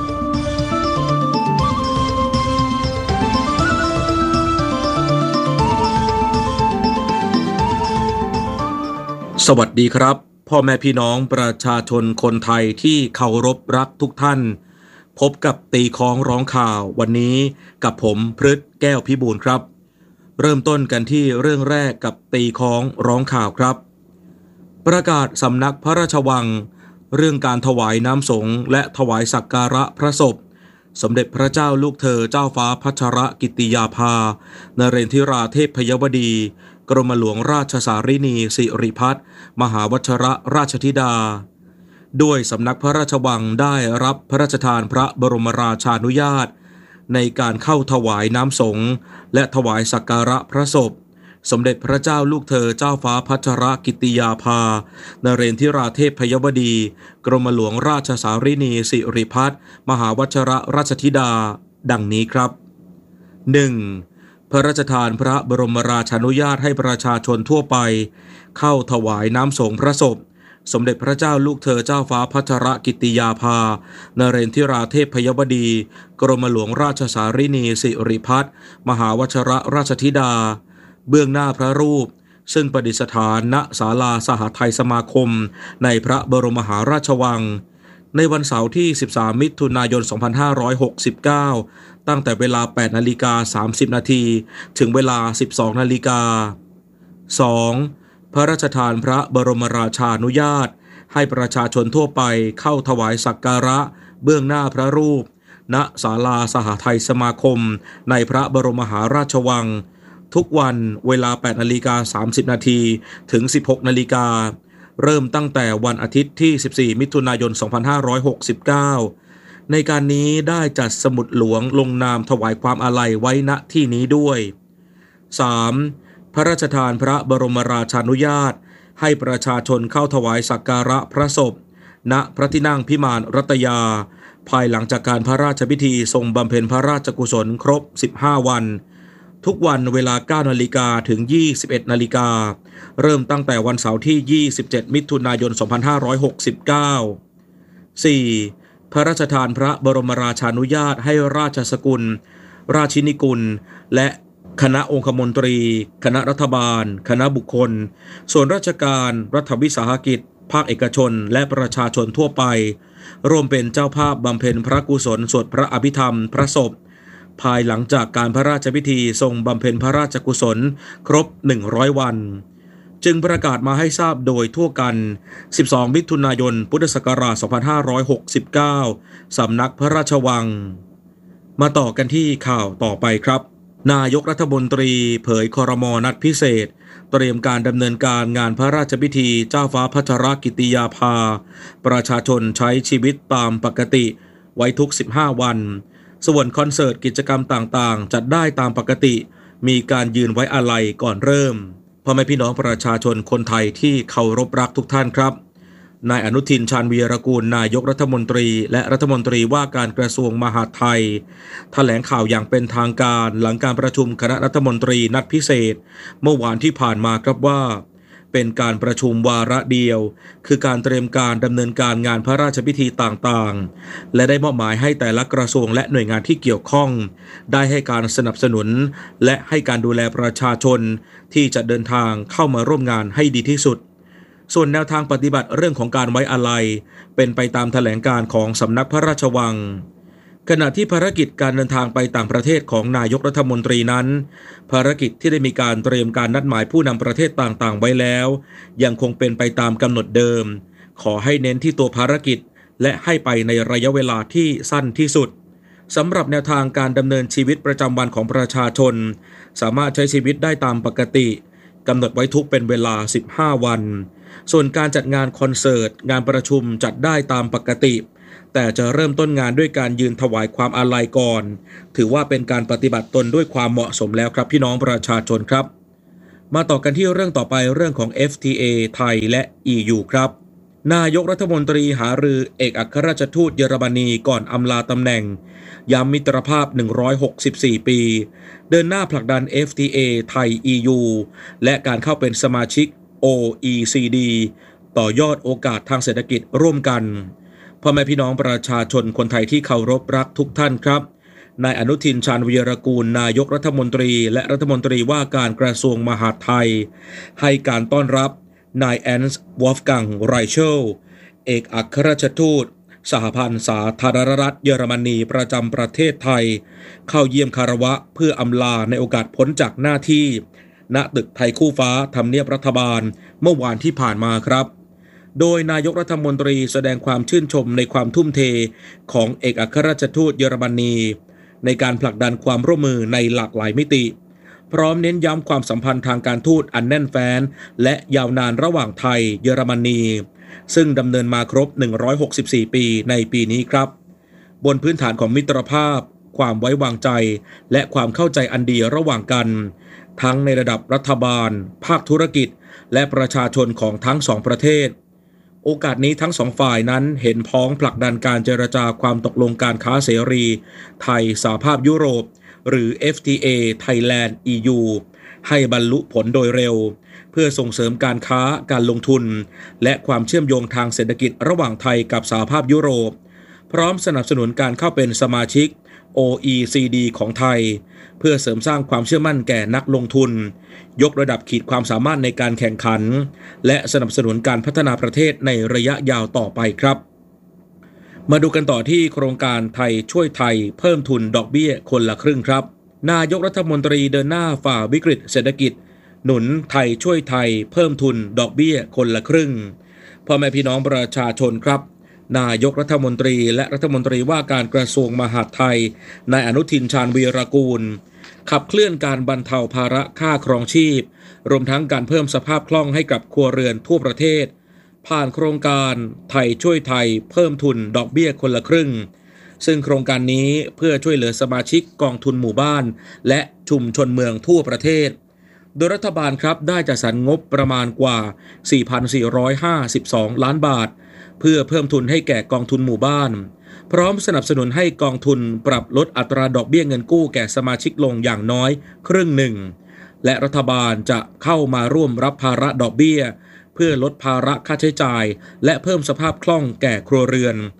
สวัสดีครับพ่อแม่พี่น้องประชาชนคนไทยที่เคารพรักทุกท่านพบกับตีค้องร้องข่าววันนี้กับผมพฤทธิ์แก้วพิบูลครับเริ่มต้นกันที่เรื่องแรกกับตีค้องร้องข่าวครับประกาศสำนักพระราชวังเรื่องการถวายน้ำสงฆ์และถวายสักการะพระศพสมเด็จพระเจ้าลูกเธอเจ้าฟ้าพัชรกิติยาภานเรนทิราเทพยวดีกรมหลวงราชสารินีสิริพัฒน์มหาวชรราชธิดาด้วยสำนักพระราชวังได้รับพระราชทานพระบรมราชานุญาตในการเข้าถวายน้ำสงฆ์และถวายสักการะพระศพสมเด็จพระเจ้าลูกเธอเจ้าฟ้าพัชรกิติยาภานเรนทิราเทพยวดีกรมหลวงราชสารินีสิริพัฒน์มหาวชรราชธิดาดังนี้ครับ หนึ่ง. พระราชทานพระบรมราชานุญาตให้ประชาชนทั่วไปเข้าถวายน้ำสงฆ์พระศพสมเด็จพระเจ้าลูกเธอเจ้าฟ้าพัชรกิติยาภานเรนทิราเทพยวดีกรมหลวงราชสารินีสิริพัฒน์มหาวชรราชธิดาเบื้องหน้าพระรูปซึ่งประดิษฐานณศาลาสหทัยสมาคมในพระบรมมหาราชวังในวันเสาร์ที่สิบสามมิถุนายนสองพันห้าร้อยหกสิบเก้าตั้งแต่เวลา แปดนาฬิกาสามสิบนาทีถึงเวลา สิบสองนาฬิกา สอง. พระราชทานพระบรมราชานุญาตให้ประชาชนทั่วไปเข้าถวายสักการะเบื้องหน้าพระรูปณศาลาสหทัยสมาคมในพระบรมมหาราชวังทุกวันเวลา แปดนาฬิกาสามสิบนาทีถึง สิบหกนาฬิกาเริ่มตั้งแต่วันอาทิตย์ที่สิบสี่มิถุนายนสองพันห้าร้อยหกสิบเก้าในการนี้ได้จัดสมุดหลวงลงนามถวายความอาลัยไว้ณที่นี้ด้วย สาม. พระราชทานพระบรมราชานุญาตให้ประชาชนเข้าถวายสักการะพระศพณพระที่นั่งพิมานรัตยาภายหลังจากการพระราชพิธีทรงบำเพ็ญพระราชกุศลครบสิบห้าวันทุกวันเวลา เก้านาฬิกาถึง ยี่สิบเอ็ดนาฬิกาเริ่มตั้งแต่วันเสาร์ที่ยี่สิบเจ็ดมิถุนายนสองพันห้าร้อยหกสิบเก้า สี่. พพระราชทานพระบรมราชานุญาตให้ราชสกุลราชินีกุลและคณะองคมนตรีคณะรัฐบาลคณะบุคคลส่วนราชการรัฐวิสาหกิจภาคเอกชนและประชาชนทั่วไปร่วมเป็นเจ้าภาพบำเพ็ญพระกุศลสวดพระอภิธรรมพระศพภายหลังจากการพระราชพิธีทรงบำเพ็ญพระราชกุศลครบหนึ่งร้อยวันจึงประกาศมาให้ทราบโดยทั่วกันสิบสองมิถุนายนพุทธศักราชสองพันห้าร้อยหกสิบเก้าสำนักพระราชวังมาต่อกันที่ข่าวต่อไปครับนายกรัฐมนตรีเผยครม.นัดพิเศษเตรียมการดำเนินการงานพระราชพิธีเจ้าฟ้าพัชรกิติยาภาประชาชนใช้ชีวิตตามปกติไว้ทุกสิบห้าวันส่วนคอนเสิร์ตกิจกรรมต่างๆจัดได้ตามปกติมีการยืนไว้อาลัยก่อนเริ่มพ่อแม่พี่น้องประชาชนคนไทยที่เคารพรักทุกท่านครับนายอนุทินชาญวีรกูลนายกรัฐมนตรีและรัฐมนตรีว่าการกระทรวงมหาดไทยแถลงข่าวอย่างเป็นทางการหลังการประชุมคณะรัฐมนตรีนัดพิเศษเมื่อวานที่ผ่านมาครับว่าเป็นการประชุมวาระเดียวคือการเตรียมการดำเนินการงานพระราชพิธีต่างๆและได้มอบหมายให้แต่ละกระทรวงและหน่วยงานที่เกี่ยวข้องได้ให้การสนับสนุนและให้การดูแลประชาชนที่จะเดินทางเข้ามาร่วมงานให้ดีที่สุดส่วนแนวทางปฏิบัติเรื่องของการไว้อาลัยเป็นไปตามแถลงการของสำนักพระราชวังขณะที่ภารกิจการเดินทางไปต่างประเทศของนายกรัฐมนตรีนั้นภารกิจที่ได้มีการเตรียมการนัดหมายผู้นำประเทศต่างๆไว้แล้วยังคงเป็นไปตามกำหนดเดิมขอให้เน้นที่ตัวภารกิจและให้ไปในระยะเวลาที่สั้นที่สุดสำหรับแนวทางการดำเนินชีวิตประจำวันของประชาชนสามารถใช้ชีวิตได้ตามปกติกำหนดไว้ทุกเป็นเวลาสิบห้าวันส่วนการจัดงานคอนเสิร์ตงานประชุมจัดได้ตามปกติแต่จะเริ่มต้นงานด้วยการยืนถวายความอาลัยก่อนถือว่าเป็นการปฏิบัติตนด้วยความเหมาะสมแล้วครับพี่น้องประชาชนครับมาต่อกันที่เรื่องต่อไปเรื่องของ เอฟ ที เอ ไทยและ อี ยู ครับนายกรัฐมนตรีหารือเอกอัครราชทูตเยอรมนีก่อนอำลาตำแหน่งย้ำมิตรภาพหนึ่งร้อยหกสิบสี่ปีเดินหน้าผลักดัน เอฟ ที เอ ไทย อี ยู และการเข้าเป็นสมาชิก โอ อี ซี ดี ต่อยอดโอกาสทางเศรษฐกิจร่วมกันพ่อแม่พี่น้องประชาชนคนไทยที่เคารพรักทุกท่านครับนายอนุทินชาญวีรกูลนายกรัฐมนตรีและรัฐมนตรีว่าการกระทรวงมหาดไทยให้การต้อนรับนายแอนส์วอล์ฟกังไรเชลเอกอัครราชทูตสหพันธ์สาธารณรัฐเยอรมนีประจำประเทศไทยเข้าเยี่ยมคารวะเพื่ออำลาในโอกาสพ้นจากหน้าที่ณตึกไทยคู่ฟ้าทำเนียบรัฐบาลเมื่อวานที่ผ่านมาครับโดยนายกรัฐมนตรีแสดงความชื่นชมในความทุ่มเทของเอกอัครราชทูตเยอรมนีในการผลักดันความร่วมมือในหลากหลายมิติพร้อมเน้นย้ำความสัมพันธ์ทางการทูตอันแน่นแฟ้นและยาวนานระหว่างไทยเยอรมนีซึ่งดำเนินมาครบหนึ่งร้อยหกสิบสี่ปีในปีนี้ครับบนพื้นฐานของมิตรภาพความไว้วางใจและความเข้าใจอันดีระหว่างกันทั้งในระดับรัฐบาลภาคธุรกิจและประชาชนของทั้งสองประเทศโอกาสนี้ทั้งสองฝ่ายนั้นเห็นพ้องผลักดันการเจรจาความตกลงการค้าเสรีไทยสหภาพยุโรปหรือ เอฟ ที เอ Thailand อี ยู ให้บรรลุผลโดยเร็วเพื่อส่งเสริมการค้าการลงทุนและความเชื่อมโยงทางเศรษฐกิจระหว่างไทยกับสหภาพยุโรปพร้อมสนับสนุนการเข้าเป็นสมาชิก โอ อี ซี ดี ของไทยเพื่อเสริมสร้างความเชื่อมั่นแก่นักลงทุนยกระดับขีดความสามารถในการแข่งขันและสนับสนุนการพัฒนาประเทศในระยะยาวต่อไปครับมาดูกันต่อที่โครงการไทยช่วยไทยเพิ่มทุนดอกเบี้ยคนละครึ่งครับนายกรัฐมนตรีเดินหน้าฝ่าวิกฤตเศรษฐกิจหนุนไทยช่วยไทยเพิ่มทุนดอกเบี้ยคนละครึ่งพ่อแม่พี่น้องประชาชนครับนายกรัฐมนตรีและรัฐมนตรีว่าการกระทรวงมหาดไทยนายอนุทินชาญวีรกูลขับเคลื่อนการบรรเทาภาระค่าครองชีพรวมทั้งการเพิ่มสภาพคล่องให้กับครัวเรือนทั่วประเทศผ่านโครงการไทยช่วยไทยเพิ่มทุนดอกเบี้ยคนละครึ่งซึ่งโครงการนี้เพื่อช่วยเหลือสมาชิกกองทุนหมู่บ้านและชุมชนเมืองทั่วประเทศโดยรัฐบาลครับได้จัดสรรงบประมาณกว่า สี่พันสี่ร้อยห้าสิบสอง ล้านบาทเพื่อเพิ่มทุนให้แก่กองทุนหมู่บ้านพร้อมสนับสนุนให้กองทุนปรับลดอัตราดอกเบี้ยเงินกู้แก่สมาชิกลงอย่างน้อยครึ่งหนึ่งและรัฐบาลจะเข้ามาร่วมรับภาระดอกเบี้ยเพื่อลดภาระค่าใช้จ่ายและเพิ่มสภาพคล่องแก่ครัวเรือน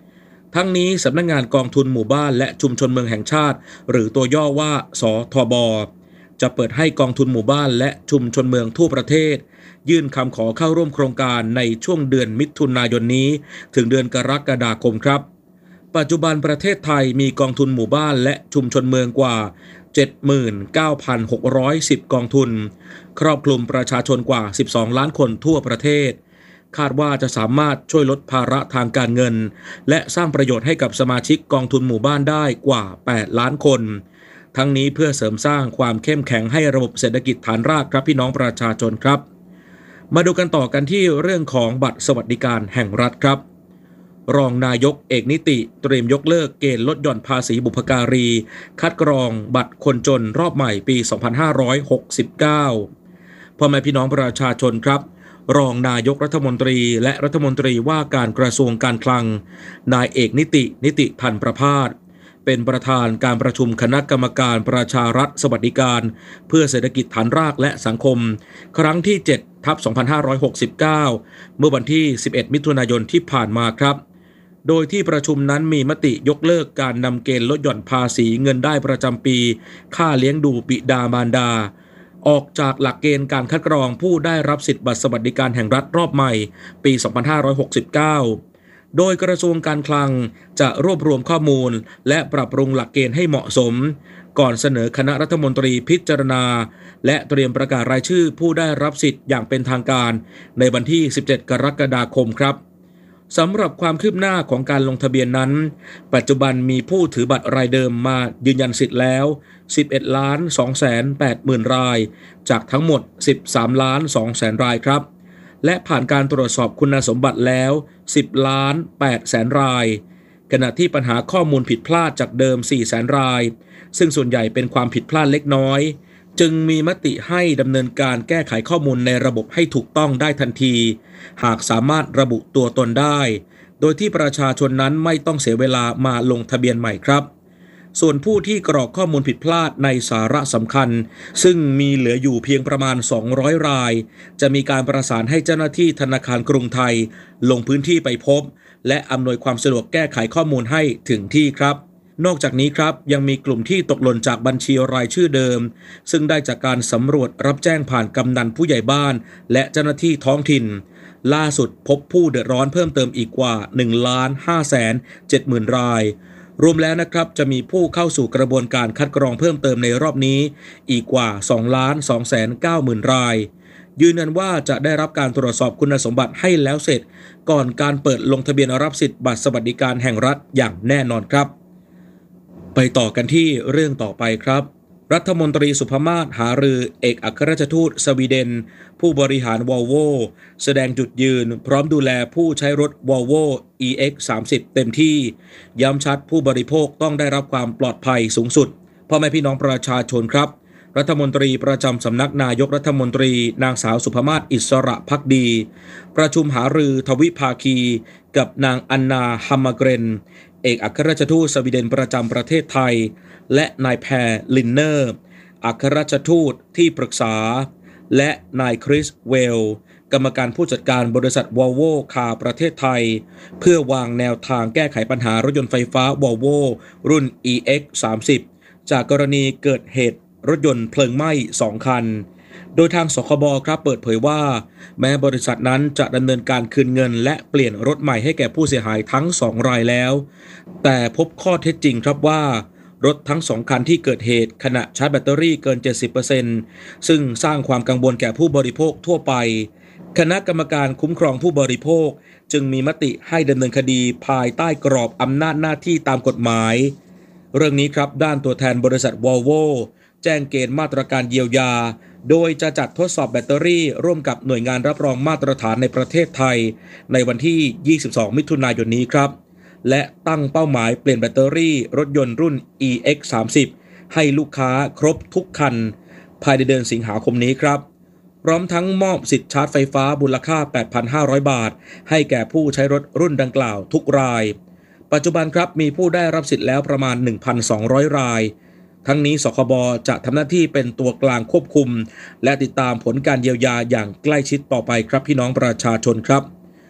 ทั้งนี้สำนักงานกองทุนหมู่บ้านและชุมชนเมืองแห่งชาติหรือตัวย่อว่าสทบจะเปิดให้กองทุนหมู่บ้านและชุมชนเมืองทั่วประเทศยื่นคำขอเข้าร่วมโครงการในช่วงเดือนมิถุนายนนี้ถึงเดือนกรกฎาคมครับปัจจุบันประเทศไทยมีกองทุนหมู่บ้านและชุมชนเมืองกว่า เจ็ดหมื่นเก้าพันหกร้อยสิบ กองทุนครอบคลุมประชาชนกว่าสิบสองล้านคนทั่วประเทศคาดว่าจะสามารถช่วยลดภาระทางการเงินและสร้างประโยชน์ให้กับสมาชิกกองทุนหมู่บ้านได้กว่าแปดล้านคนทั้งนี้เพื่อเสริมสร้างความเข้มแข็งให้ระบบเศรษฐกิจฐานรากครับพี่น้องประชาชนครับมาดูกันต่อกันที่เรื่องของบัตรสวัสดิการแห่งรัฐครับรองนายกเอกนิติเตรียมยกเลิกเกณฑ์ลดหย่อนภาษีบุพการีคัดกรองบัตรคนจนรอบใหม่ปีสองพันห้าร้อยหกสิบเก้าพ่อแม่พี่น้องประชาชนครับรองนายกรัฐมนตรีและรัฐมนตรีว่าการกระทรวงการคลังนายเอกนิตินิติพันธ์ประภาสเป็นประธานการประชุมคณะกรรมการประชารัฐสวัสดิการเพื่อเศรษฐกิจฐานรากและสังคมครั้งที่เจ็ดทับสองพันห้าร้อยหกสิบเก้าเมื่อวันที่สิบเอ็ดมิถุนายนที่ผ่านมาครับโดยที่ประชุมนั้นมีมติยกเลิกการนำเกณฑ์ลดหย่อนภาษีเงินได้ประจำปีค่าเลี้ยงดูบิดามารดาออกจากหลักเกณฑ์การคัดกรองผู้ได้รับสิทธิบัตรสวัสดิการแห่งรัฐรอบใหม่ปีสองพันห้าร้อยหกสิบเก้าโดยกระทรวงการคลังจะรวบรวมข้อมูลและปรับปรุงหลักเกณฑ์ให้เหมาะสมก่อนเสนอคณะรัฐมนตรีพิจารณาและเตรียมประกาศรายชื่อผู้ได้รับสิทธิ์อย่างเป็นทางการในวันที่สิบเจ็ดกรกฎาคมครับสำหรับความคืบหน้าของการลงทะเบียนนั้นปัจจุบันมีผู้ถือบัตรรายเดิมมายืนยันสิทธิ์แล้วสิบเอ็ดล้านสองแสนแปดหมื่นรายจากทั้งหมดสิบสามล้านสองแสนรายครับและผ่านการตรวจสอบคุณสมบัติแล้วสิบล้านแปดแสนรายขณะที่ปัญหาข้อมูลผิดพลาดจากเดิมสี่แสนรายซึ่งส่วนใหญ่เป็นความผิดพลาดเล็กน้อยจึงมีมติให้ดำเนินการแก้ไขข้อมูลในระบบให้ถูกต้องได้ทันทีหากสามารถระบุตัวตนได้โดยที่ประชาชนนั้นไม่ต้องเสียเวลามาลงทะเบียนใหม่ครับส่วนผู้ที่กรอกข้อมูลผิดพลาดในสาระสำคัญซึ่งมีเหลืออยู่เพียงประมาณสองร้อยรายจะมีการประสานให้เจ้าหน้าที่ธนาคารกรุงไทยลงพื้นที่ไปพบและอำนวยความสะดวกแก้ไขข้อมูลให้ถึงที่ครับนอกจากนี้ครับยังมีกลุ่มที่ตกหล่นจากบัญชีรายชื่อเดิมซึ่งได้จากการสำรวจรับแจ้งผ่านกำนันผู้ใหญ่บ้านและเจ้าหน้าที่ท้องถิ่นล่าสุดพบผู้เดือดร้อนเพิ่มเติมอีกกว่า หนึ่งล้านห้าแสนเจ็ดหมื่น รายรวมแล้วนะครับจะมีผู้เข้าสู่กระบวนการคัดกรองเพิ่มเติมในรอบนี้อีกกว่า สองล้านสองแสนเก้าหมื่น รายยืนยันว่าจะได้รับการตรวจสอบคุณสมบัติให้แล้วเสร็จก่อนการเปิดลงทะเบียนรับสิทธิ์บัตรสวัสดิการแห่งรัฐอย่างแน่นอนครับไปต่อกันที่เรื่องต่อไปครับรัฐมนตรีสุภมาศหารือเอกอัครราชทูตสวีเดนผู้บริหาร Volvo แสดงจุดยืนพร้อมดูแลผู้ใช้รถ Volvo อี เอ็กซ์ สามสิบ เต็มที่ย้ำชัดผู้บริโภคต้องได้รับความปลอดภัยสูงสุดพ่อแม่พี่น้องประชาชนครับรัฐมนตรีประจำสำนักนายกรัฐมนตรีนางสาวสุภมาศอิสระภักดีประชุมหารือทวิภาคีกับนางอันนาฮัมมาเกรนเอกอัครราชทูตสวีเดนประจำประเทศไทยและนายแพรลินเนอร์อัครราชทูตที่ปรึกษาและนายคริสเวลกรรมการผู้จัดการบริษัท Volvo คาร์ประเทศไทยเพื่อวางแนวทางแก้ไขปัญหารถยนต์ไฟฟ้า Volvo รุ่น อี เอ็กซ์ สามสิบ จากกรณีเกิดเหตุรถยนต์เพลิงไหม้สองคันโดยทางสคบครับเปิดเผยว่าแม้บริษัทนั้นจะดำเนินการคืนเงินและเปลี่ยนรถใหม่ให้แก่ผู้เสียหายทั้งสองรายแล้วแต่พบข้อเท็จจริงครับว่ารถทั้งสองคันที่เกิดเหตุขณะชาร์จแบตเตอรี่เกิน เจ็ดสิบเปอร์เซ็นต์ ซึ่งสร้างความกังวลแก่ผู้บริโภคทั่วไปคณะกรรมการคุ้มครองผู้บริโภคจึงมีมติให้ดำเนินคดีภายใต้กรอบอำนาจหน้าที่ตามกฎหมายเรื่องนี้ครับด้านตัวแทนบริษัท Volvo แจ้งเกณฑ์มาตรการเยียวยาโดยจะจัดทดสอบแบตเตอรี่ร่วมกับหน่วยงานรับรองมาตรฐานในประเทศไทยในวันที่ยี่สิบสองมิถุนายนนี้ครับและตั้งเป้าหมายเปลี่ยนแบตเตอรี่รถยนต์รุ่น อี เอ็กซ์ สามสิบ ให้ลูกค้าครบทุกคันภายในเดือนสิงหาคมนี้ครับพร้อมทั้งมอบสิทธิ์ชาร์จไฟฟ้ามูลค่า แปดพันห้าร้อย บาทให้แก่ผู้ใช้รถรุ่นดังกล่าวทุกรายปัจจุบันครับมีผู้ได้รับสิทธิ์แล้วประมาณ หนึ่งพันสองร้อย รายทั้งนี้สคบจะทำหน้าที่เป็นตัวกลางควบคุมและติดตามผลการเยียวยาอย่างใกล้ชิดต่อไปครับพี่น้องประชาชนครับ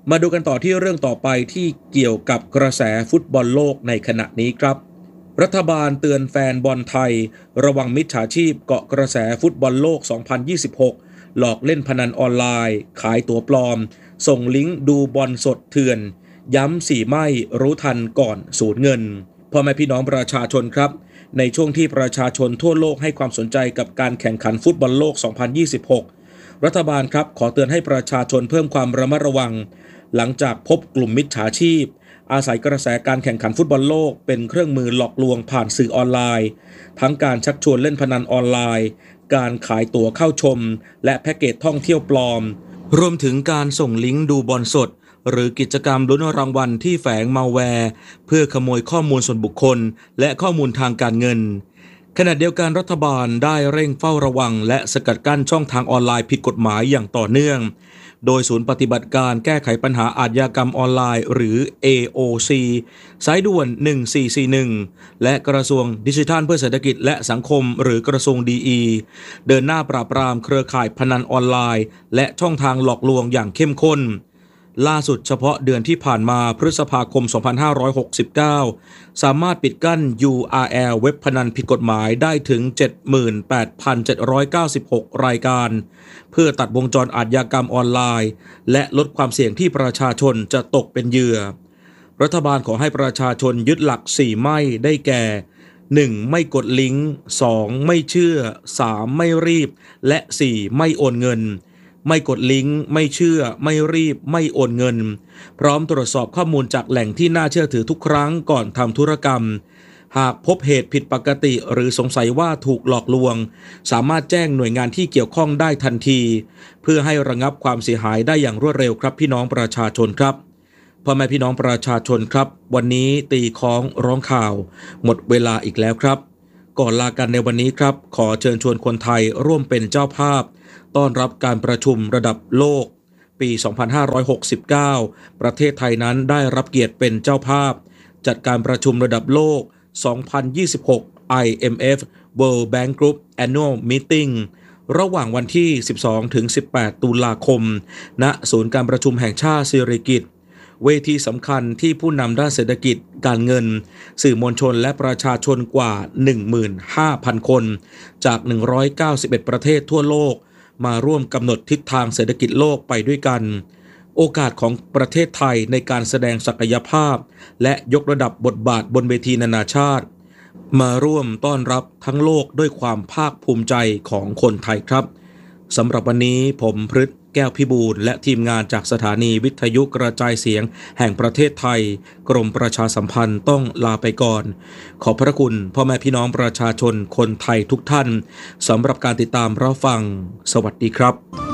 มาดูกันต่อที่เรื่องต่อไปที่เกี่ยวกับกระแสฟุตบอลโลกในขณะนี้ครับรัฐบาลเตือนแฟนบอลไทยระวังมิจฉาชีพเกาะกระแสฟุตบอลโลก สองพันยี่สิบหก หลอกเล่นพนันออนไลน์ขายตั๋วปลอมส่งลิงก์ดูบอลสดเถื่อนย้ำสี่ไม่รู้ทันก่อนสูญเงินพ่อแม่พี่น้องประชาชนครับในช่วงที่ประชาชนทั่วโลกให้ความสนใจกับการแข่งขันฟุตบอลโลก สองพันยี่สิบหก รัฐบาลครับขอเตือนให้ประชาชนเพิ่มความระมัดระวังหลังจากพบกลุ่มมิจฉาชีพอาศัยกระแสการแข่งขันฟุตบอลโลกเป็นเครื่องมือหลอกลวงผ่านสื่อออนไลน์ทั้งการชักชวนเล่นพนันออนไลน์การขายตั๋วเข้าชมและแพ็กเกจท่องเที่ยวปลอมรวมถึงการส่งลิงก์ดูบอลสดหรือกิจกรรมลุ้นรางวัลที่แฝงมัลแวร์เพื่อขโมยข้อมูลส่วนบุคคลและข้อมูลทางการเงินขณะเดียวกันรัฐบาลได้เร่งเฝ้าระวังและสกัดกั้นช่องทางออนไลน์ผิดกฎหมายอย่างต่อเนื่องโดยศูนย์ปฏิบัติการแก้ไขปัญหาอาชญากรรมออนไลน์หรือ เอ โอ ซี สายด่วนหนึ่งสี่สี่หนึ่งและกระทรวงดิจิทัลเพื่อเศรษฐกิจและสังคมหรือกระทรวงดีอีเดินหน้าปราบปรามเครือข่ายพนันออนไลน์และช่องทางหลอกลวงอย่างเข้มข้นล่าสุดเฉพาะเดือนที่ผ่านมาพฤษภาคมสองพันห้าร้อยหกสิบเก้าสามารถปิดกั้น ยู อาร์ แอล เว็บพนันผิดกฎหมายได้ถึง เจ็ดหมื่นแปดพันเจ็ดร้อยเก้าสิบหก รายการเพื่อตัดวงจรอาชญากรรมออนไลน์และลดความเสี่ยงที่ประชาชนจะตกเป็นเหยื่อรัฐบาลขอให้ประชาชนยึดหลักสี่ไม่ได้แก่ หนึ่ง ไม่กดลิงก์ สอง ไม่เชื่อ สาม ไม่รีบและ สี่ ไม่โอนเงินไม่กดลิงก์ไม่เชื่อไม่รีบไม่โอนเงินพร้อมตรวจสอบข้อมูลจากแหล่งที่น่าเชื่อถือทุกครั้งก่อนทำธุรกรรมหากพบเหตุผิดปกติหรือสงสัยว่าถูกหลอกลวงสามารถแจ้งหน่วยงานที่เกี่ยวข้องได้ทันทีเพื่อให้ระงับความเสียหายได้อย่างรวดเร็วครับพี่น้องประชาชนครับพ่อแม่พี่น้องประชาชนครับวันนี้ตีค้องร้องข่าวหมดเวลาอีกแล้วครับก่อนลากันในวันนี้ครับขอเชิญชวนคนไทยร่วมเป็นเจ้าภาพต้อนรับการประชุมระดับโลกปี สองพันห้าร้อยหกสิบเก้า ประเทศไทยนั้นได้รับเกียรติเป็นเจ้าภาพจัดการประชุมระดับโลก สองพันยี่สิบหก ไอ เอ็ม เอฟ World Bank Group Annual Meeting ระหว่างวันที่ สิบสองถึงสิบแปด ตุลาคมณศูนย์การประชุมแห่งชาติสิริกิติ์เวทีสำคัญที่ผู้นำด้านเศรษฐกิจการเงินสื่อมวลชนและประชาชนกว่า หนึ่งหมื่นห้าพัน คนจากหนึ่งร้อยเก้าสิบเอ็ดประเทศทั่วโลกมาร่วมกำหนดทิศทางเศรษฐกิจโลกไปด้วยกันโอกาสของประเทศไทยในการแสดงศักยภาพและยกระดับบทบาทบนเวทีนานาชาติมาร่วมต้อนรับทั้งโลกด้วยความภาคภูมิใจของคนไทยครับสำหรับวันนี้ผมพฤทธิ์แก้วพิบูลและทีมงานจากสถานีวิทยุกระจายเสียงแห่งประเทศไทยกรมประชาสัมพันธ์ต้องลาไปก่อนขอบพระคุณพ่อแม่พี่น้องประชาชนคนไทยทุกท่านสำหรับการติดตามรับฟังสวัสดีครับ